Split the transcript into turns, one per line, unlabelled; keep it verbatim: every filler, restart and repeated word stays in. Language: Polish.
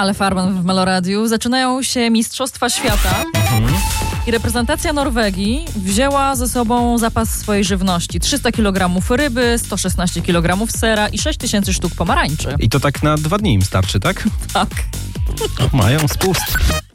Ale Farben w Meloradiu. Zaczynają się Mistrzostwa Świata mhm. i reprezentacja Norwegii wzięła ze sobą zapas swojej żywności. trzysta kilogramów ryby, sto szesnaście kilogramów sera i sześć tysięcy sztuk pomarańczy.
I to tak na dwa dni im starczy, tak?
Tak.
Mają spust.